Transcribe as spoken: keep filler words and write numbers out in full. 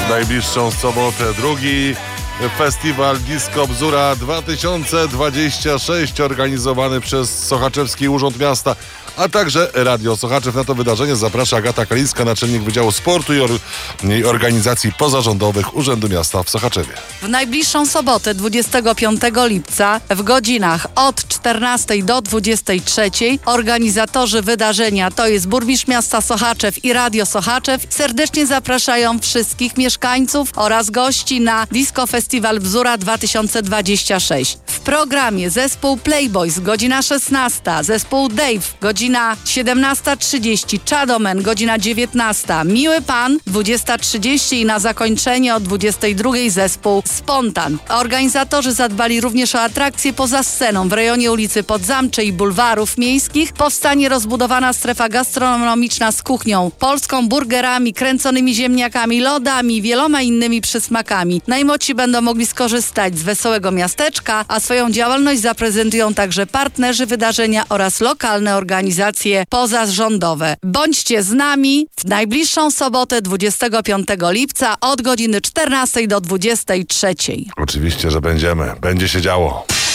W najbliższą sobotę drugi Festiwal Disco Bzura dwa tysiące dwudziesty szósty organizowany przez Sochaczewski Urząd Miasta, a także Radio Sochaczew. Na to wydarzenie zaprasza Agata Kalińska, naczelnik Wydziału Sportu i, or- i Organizacji Pozarządowych Urzędu Miasta w Sochaczewie. W najbliższą sobotę dwudziestego piątego lipca w godzinach od czternastej do dwudziestej trzeciej organizatorzy wydarzenia, to jest burmistrz miasta Sochaczew i Radio Sochaczew, serdecznie zapraszają wszystkich mieszkańców oraz gości na Disco Festiwal Bzura dwa tysiące dwudziesty szósty. W programie zespół Playboys, godzina szesnasta, zespół Dave, godzina siedemnasta trzydzieści, Chadomen, godzina dziewiętnasta, Miły Pan, dwudziesta trzydzieści i na zakończenie o dwudziestej drugiej zespół Spontan. Organizatorzy zadbali również o atrakcje poza sceną. W rejonie ulicy Podzamczej i bulwarów miejskich powstanie rozbudowana strefa gastronomiczna z kuchnią polską, burgerami, kręconymi ziemniakami, lodami i wieloma innymi przysmakami. Najmłodsi będą mogli skorzystać z wesołego miasteczka, a swoją działalność zaprezentują także partnerzy wydarzenia oraz lokalne organizacje pozarządowe. Bądźcie z nami w najbliższą sobotę dwudziestego piątego lipca od godziny czternastej do dwudziestej trzeciej. Oczywiście, że będziemy. Będzie się działo.